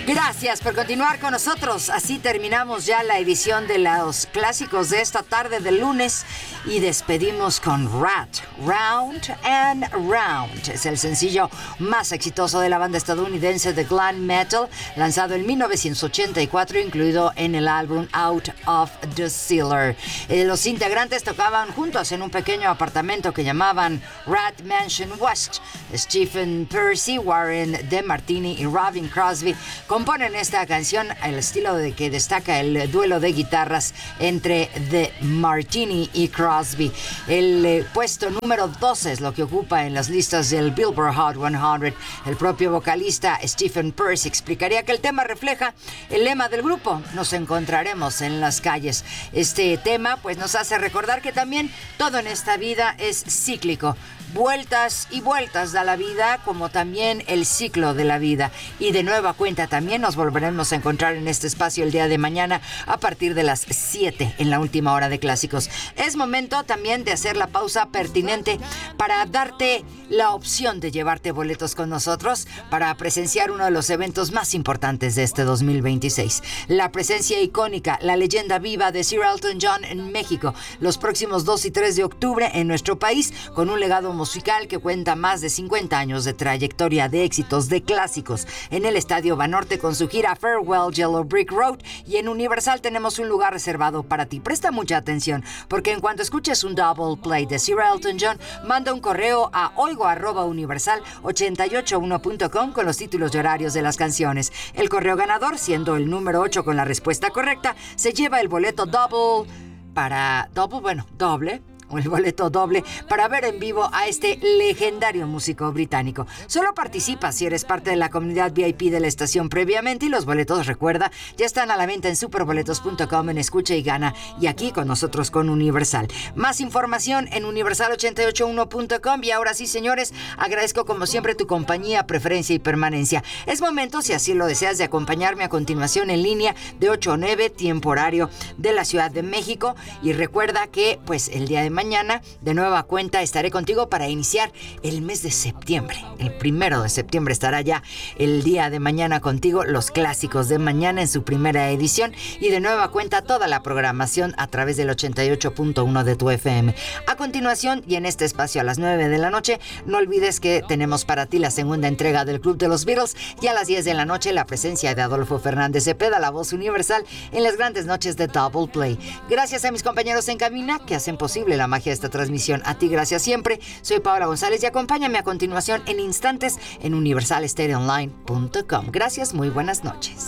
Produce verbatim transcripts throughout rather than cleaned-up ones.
Gracias por continuar con nosotros. Así terminamos ya la edición de los clásicos de esta tarde del lunes y despedimos con Rat, Round and Round. Es el sencillo más exitoso de la banda estadounidense de glam metal, lanzado en mil novecientos ochenta y cuatro, incluido en el álbum Out of the Cellar. Eh, los integrantes tocaban juntos en un pequeño apartamento que llamaban Rat Mansion West. Stephen Pearcy, Warren DeMartini y Robin Crosby componen esta canción al estilo de que destaca el duelo de guitarras entre DeMartini y Crosby. El eh, puesto número doce es lo que ocupa en las listas del Billboard Hot cien. El propio vocalista Stephen Pearcy explicaría que el tema refleja el lema del grupo: nos encontraremos en las calles. Este tema pues nos hace recordar que también todo en esta vida es cíclico. Vueltas y vueltas da la vida, como también el ciclo de la vida. Y de nueva cuenta también nos volveremos a encontrar en este espacio el día de mañana a partir de las siete en la última hora de clásicos. Es momento también de hacer la pausa pertinente para darte la opción de llevarte boletos con nosotros para presenciar uno de los eventos más importantes de este dos mil veintiséis. La presencia icónica, la leyenda viva de Sir Elton John en México, los próximos dos y tres de octubre en nuestro país, con un legado musical que cuenta más de cincuenta años de trayectoria de éxitos de clásicos en el Estadio Banorte con su gira Farewell Yellow Brick Road, y en Universal tenemos un lugar reservado para ti. Presta mucha atención, porque en cuanto escuches un double play de Sir Elton John, manda un correo a oigo arroba universal ochenta y ocho uno punto com con los títulos y horarios de las canciones. El correo ganador, siendo el número ocho con la respuesta correcta, se lleva el boleto double para... double, bueno, doble... o el boleto doble para ver en vivo a este legendario músico británico. Solo participa si eres parte de la comunidad V I P de la estación previamente, y los boletos, recuerda, ya están a la venta en superboletos punto com, en Escucha y Gana, y aquí con nosotros con Universal. Más información en universal ochenta y ocho uno punto com. Y ahora sí, señores, agradezco como siempre tu compañía, preferencia y permanencia. Es momento, si así lo deseas, de acompañarme a continuación en línea de ocho a nueve, tiempo horario de la Ciudad de México. Y recuerda que pues el día de mañana, de nueva cuenta, estaré contigo para iniciar el mes de septiembre. El primero de septiembre estará ya el día de mañana contigo, los clásicos de mañana en su primera edición, y de nueva cuenta toda la programación a través del ochenta y ocho punto uno de tu F M. A continuación, y en este espacio a las nueve de la noche, no olvides que tenemos para ti la segunda entrega del Club de los Beatles, y a las diez de la noche la presencia de Adolfo Fernández Cepeda, la voz universal, en las grandes noches de Double Play. Gracias a mis compañeros en cabina que hacen posible la magia de esta transmisión. A ti, gracias siempre. Soy Paola González y acompáñame a continuación en instantes en universal stereo online punto com. Gracias, muy buenas noches.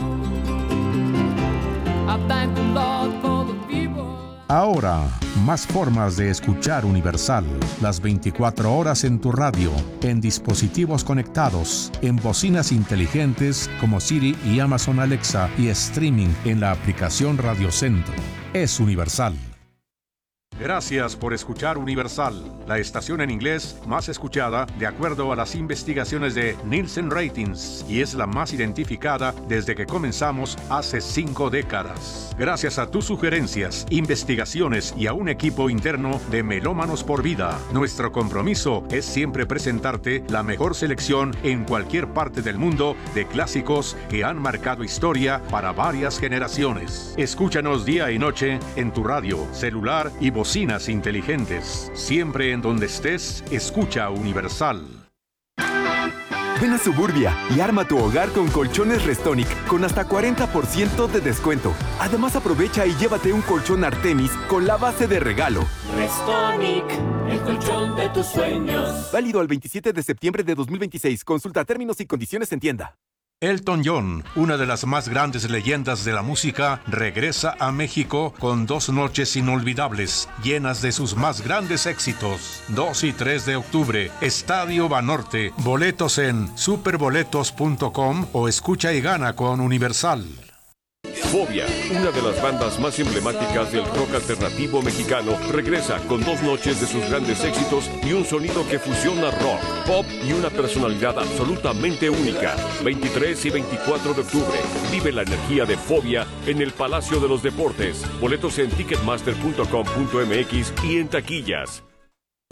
Ahora, más formas de escuchar Universal. Las veinticuatro horas en tu radio, en dispositivos conectados, en bocinas inteligentes como Siri y Amazon Alexa, y streaming en la aplicación Radio Centro. Es Universal. Gracias por escuchar Universal, la estación en inglés más escuchada de acuerdo a las investigaciones de Nielsen Ratings, y es la más identificada desde que comenzamos hace cinco décadas. Gracias a tus sugerencias, investigaciones y a un equipo interno de melómanos por vida, nuestro compromiso es siempre presentarte la mejor selección en cualquier parte del mundo de clásicos que han marcado historia para varias generaciones. Escúchanos día y noche en tu radio, celular y voz. Bocinas inteligentes. Siempre en donde estés, escucha Universal. Ven a Suburbia y arma tu hogar con colchones Restonic con hasta cuarenta por ciento de descuento. Además, aprovecha y llévate un colchón Artemis con la base de regalo. Restonic, el colchón de tus sueños. Válido al veintisiete de septiembre de dos mil veintiséis. Consulta términos y condiciones en tienda. Elton John, una de las más grandes leyendas de la música, regresa a México con dos noches inolvidables, llenas de sus más grandes éxitos. dos y tres de octubre, Estadio Banorte. Boletos en superboletos punto com o escucha y gana con Universal. Fobia, una de las bandas más emblemáticas del rock alternativo mexicano, regresa con dos noches de sus grandes éxitos y un sonido que fusiona rock, pop y una personalidad absolutamente única. veintitrés y veinticuatro de octubre, vive la energía de Fobia en el Palacio de los Deportes. Boletos en ticketmaster punto com punto m x y en taquillas.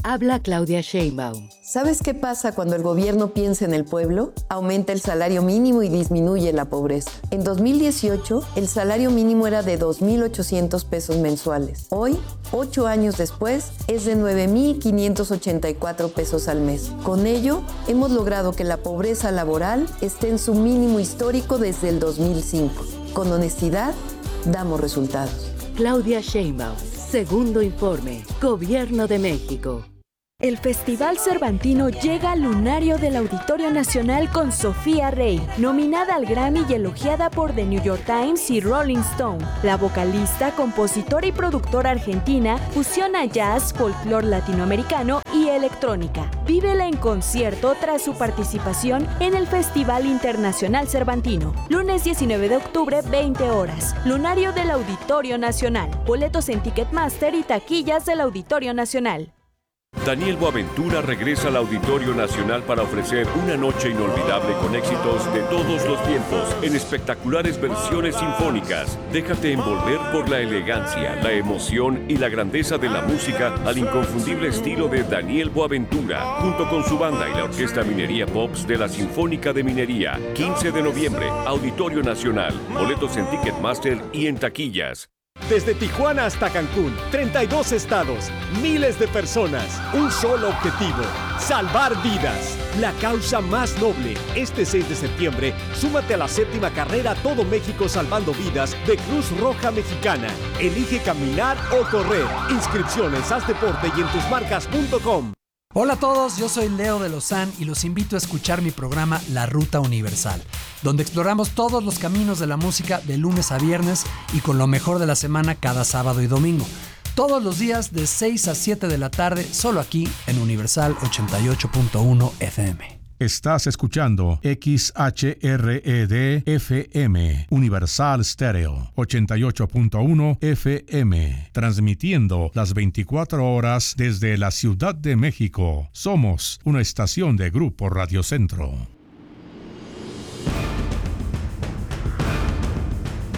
Habla Claudia Sheinbaum. ¿Sabes qué pasa cuando el gobierno piensa en el pueblo? Aumenta el salario mínimo y disminuye la pobreza. En dos mil dieciocho, el salario mínimo era de dos mil ochocientos pesos mensuales. Hoy, ocho años después, es de nueve mil quinientos ochenta y cuatro pesos al mes. Con ello, hemos logrado que la pobreza laboral esté en su mínimo histórico desde el dos mil cinco. Con honestidad, damos resultados. Claudia Sheinbaum. Segundo informe. Gobierno de México. El Festival Cervantino llega al lunario del Auditorio Nacional con Sofía Rey, nominada al Grammy y elogiada por The New York Times y Rolling Stone. La vocalista, compositora y productora argentina fusiona jazz, folclore latinoamericano y electrónica. Vívela en concierto tras su participación en el Festival Internacional Cervantino. Lunes diecinueve de octubre, veinte horas. Lunario del Auditorio Nacional. Boletos en Ticketmaster y taquillas del Auditorio Nacional. Daniel Boaventura regresa al Auditorio Nacional para ofrecer una noche inolvidable con éxitos de todos los tiempos en espectaculares versiones sinfónicas. Déjate envolver por la elegancia, la emoción y la grandeza de la música al inconfundible estilo de Daniel Boaventura, junto con su banda y la Orquesta Minería Pops de la Sinfónica de Minería. quince de noviembre, Auditorio Nacional. Boletos en Ticketmaster y en taquillas. Desde Tijuana hasta Cancún, treinta y dos estados, miles de personas, un solo objetivo, salvar vidas. La causa más noble. Este seis de septiembre, súmate a la séptima carrera Todo México Salvando Vidas de Cruz Roja Mexicana. Elige caminar o correr. Inscripción en sas deporte y en tus marcas punto com. Hola a todos, yo soy Leo de Lozán y los invito a escuchar mi programa La Ruta Universal, donde exploramos todos los caminos de la música de lunes a viernes y con lo mejor de la semana cada sábado y domingo. Todos los días de seis a siete de la tarde, solo aquí en Universal ochenta y ocho punto uno F M. Estás escuchando X H R E D F M, Universal Stereo, ochenta y ocho punto uno F M, transmitiendo las veinticuatro horas desde la Ciudad de México. Somos una estación de Grupo Radio Centro.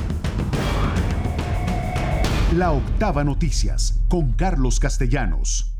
La Octava Noticias, con Carlos Castellanos.